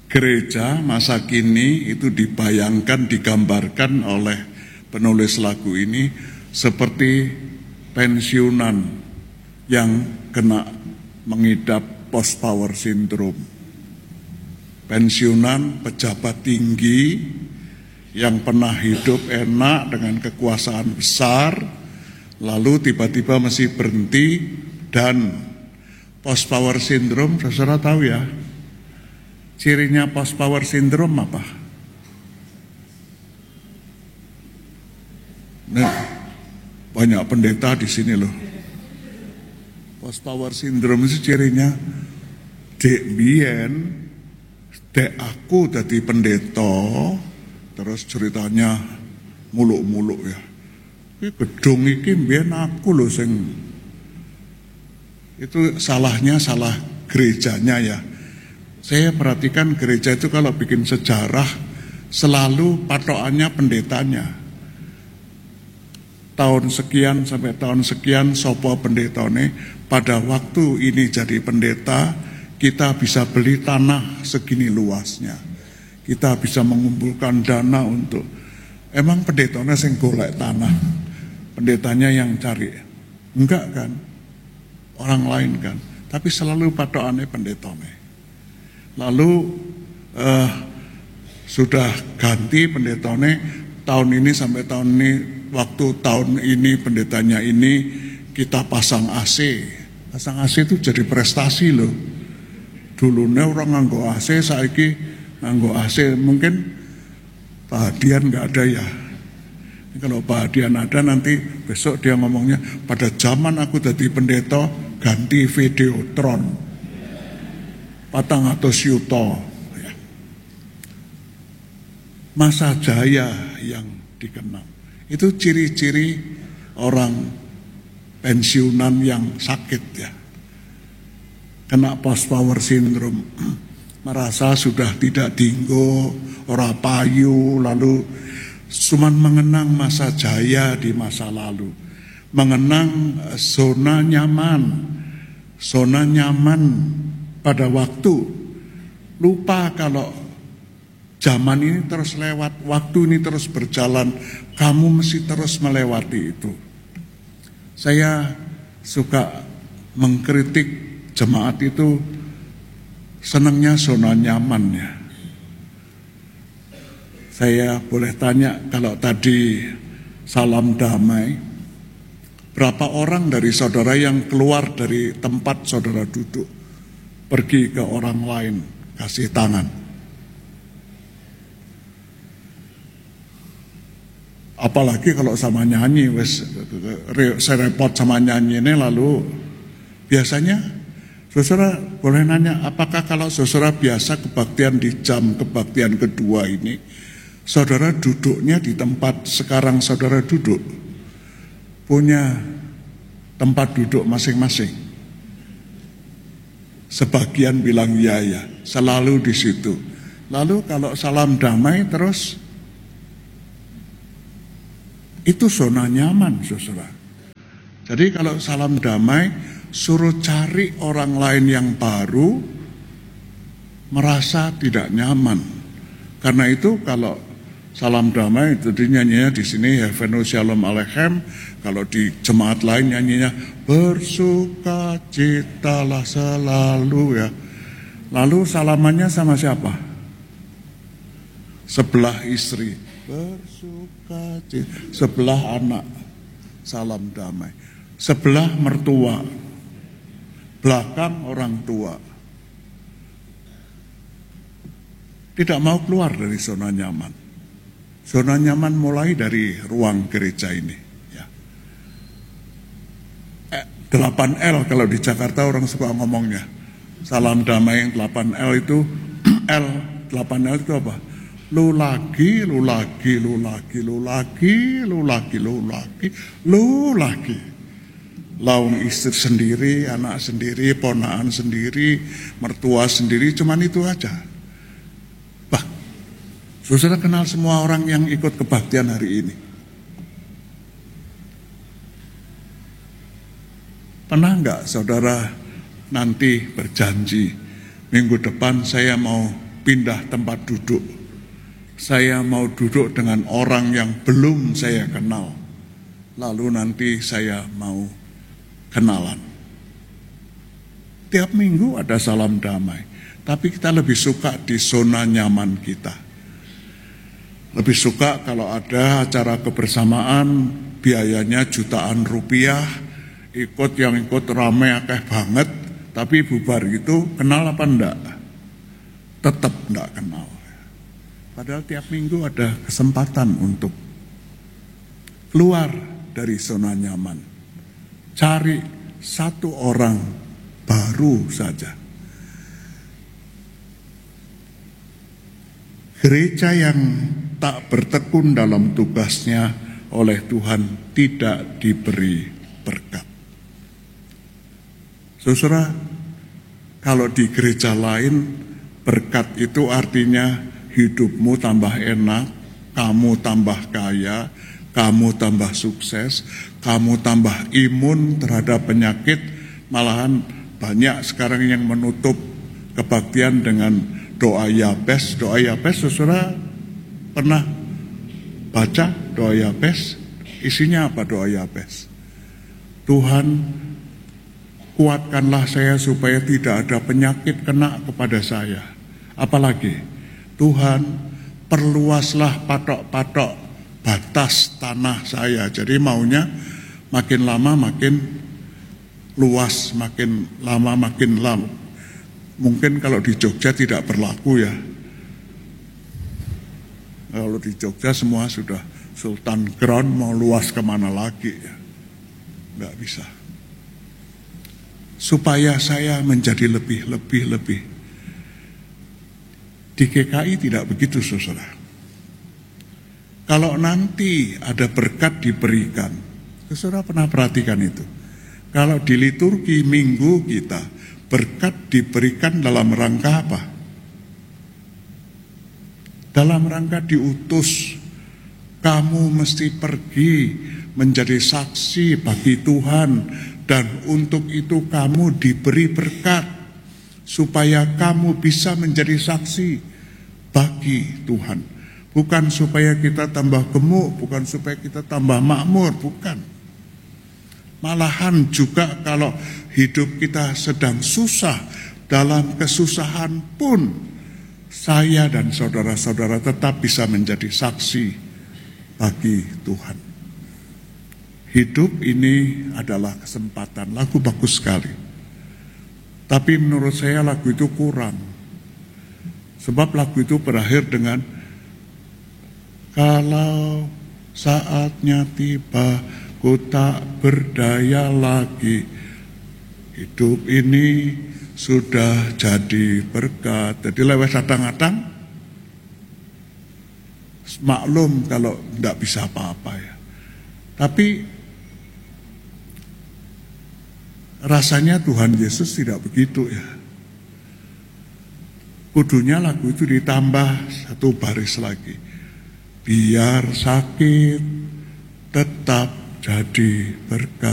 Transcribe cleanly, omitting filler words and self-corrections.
gereja masa kini itu dibayangkan, digambarkan oleh penulis lagu ini seperti pensiunan yang kena mengidap post power syndrome. Pensiunan pejabat tinggi yang pernah hidup enak dengan kekuasaan besar, lalu tiba-tiba mesti berhenti. Dan post power syndrome, saudara tahu ya, cirinya post power syndrome apa? Nah, banyak pendeta di sini loh. Post power syndrome itu cirinya, dek biyen, dek aku jadi pendeta, terus ceritanya muluk-muluk ya. Ini gedung iki biyen aku loh sing. Itu salahnya, salah gerejanya ya. Saya perhatikan gereja itu kalau bikin sejarah selalu patokannya pendetanya. Tahun sekian sampai tahun sekian sopo pendetane, pada waktu ini jadi pendeta kita bisa beli tanah segini luasnya. Kita bisa mengumpulkan dana untuk, emang pendetanya sing golek tanah, pendetanya yang cari? Enggak kan? Orang lain kan, tapi selalu patokannya pendetanya. Lalu sudah ganti pendetanya tahun ini sampai tahun ini, waktu tahun ini pendetanya ini kita pasang AC. Pasang AC itu jadi prestasi loh. Dulunya orang nganggo AC, saiki nganggo AC. Mungkin Pak Hadian nggak ada ya. Kalau Pak Hadian ada nanti besok dia ngomongnya, pada zaman aku jadi pendeta ganti Videotron 400 yuto ya. Masa jaya yang dikenal. Itu ciri-ciri orang pensiunan yang sakit ya. Kena post power syndrome. Merasa sudah tidak dinggo, ora payu, lalu cuman mengenang masa jaya di masa lalu. Mengenang zona nyaman pada waktu. Lupa kalau zaman ini terus lewat, waktu ini terus berjalan, kamu mesti terus melewati itu. Saya suka mengkritik jemaat itu senangnya zona nyaman ya. Saya boleh tanya, kalau tadi salam damai, berapa orang dari saudara yang keluar dari tempat saudara duduk, pergi ke orang lain, kasih tangan? Apalagi kalau sama nyanyi, saya repot sama nyanyi ini, lalu biasanya saudara boleh nanya, apakah kalau saudara biasa kebaktian di jam kebaktian kedua ini, saudara duduknya di tempat sekarang saudara duduk, punya tempat duduk masing-masing? Sebagian bilang ya, selalu di situ. Lalu kalau salam damai terus, itu zona nyaman, saudara. Jadi kalau salam damai, suruh cari orang lain yang baru, merasa tidak nyaman. Karena itu kalau salam damai, jadi nyanyinya di sini Havenu Shalom Aleichem. Kalau di jemaat lain nyanyinya bersukacitalah selalu ya. Lalu salamannya sama siapa? Sebelah istri, bersukacita. Sebelah anak, salam damai. Sebelah mertua, belakang orang tua. Tidak mau keluar dari zona nyaman. Zona nyaman mulai dari ruang gereja ini. Ya. 8L kalau di Jakarta orang suka ngomongnya. Salam damai yang 8L itu, L, 8L itu apa? Lu lagi. Laung istri sendiri, anak sendiri, ponaan sendiri, mertua sendiri, cuman itu aja. Saudara kenal semua orang yang ikut kebaktian hari ini. Pernah enggak saudara nanti berjanji, minggu depan saya mau pindah tempat duduk. Saya mau duduk dengan orang yang belum saya kenal. Lalu nanti saya mau kenalan. Tiap minggu ada salam damai. Tapi kita lebih suka di zona nyaman kita. Lebih suka kalau ada acara kebersamaan, biayanya jutaan rupiah, yang ikut rame akeh banget, tapi bubar gitu, kenal apa enggak? Tetap enggak kenal. Padahal tiap minggu ada kesempatan untuk keluar dari zona nyaman. Cari satu orang baru saja. Gereja yang tak bertekun dalam tugasnya oleh Tuhan tidak diberi berkat. Saudara, kalau di gereja lain berkat itu artinya hidupmu tambah enak, kamu tambah kaya, kamu tambah sukses, kamu tambah imun terhadap penyakit. Malahan banyak sekarang yang menutup kebaktian dengan doa Yabes. Doa Yabes, saudara pernah baca doa Yabes? Isinya apa doa Yabes? Tuhan, kuatkanlah saya supaya tidak ada penyakit kena kepada saya. Apalagi, Tuhan, perluaslah patok-patok batas tanah saya. Jadi maunya makin lama makin luas, makin lama makin lama. Mungkin kalau di Jogja tidak berlaku ya. Kalau di Jogja semua sudah Sultan Ground, mau luas kemana lagi ya. Nggak bisa. Supaya saya menjadi lebih. Di GKI tidak begitu, saudara. Kalau nanti ada berkat diberikan, saudara pernah perhatikan itu. Kalau di liturgi minggu kita, berkat diberikan dalam rangka apa? Dalam rangka diutus. Kamu mesti pergi menjadi saksi bagi Tuhan, dan untuk itu kamu diberi berkat supaya kamu bisa menjadi saksi bagi Tuhan. Bukan supaya kita tambah gemuk, bukan supaya kita tambah makmur, bukan. Malahan juga kalau hidup kita sedang susah, dalam kesusahan pun saya dan saudara-saudara tetap bisa menjadi saksi bagi Tuhan. Hidup ini adalah kesempatan. Lagu bagus sekali. Tapi menurut saya lagu itu kurang. Sebab lagu itu berakhir dengan kalau saatnya tiba, ku tak berdaya lagi. Hidup ini sudah jadi berkat. Jadi lewat datang-datang, maklum kalau tidak bisa apa-apa ya. Tapi rasanya Tuhan Yesus tidak begitu ya. Kudunya lagu itu ditambah satu baris lagi. Biar sakit tetap jadi berkat.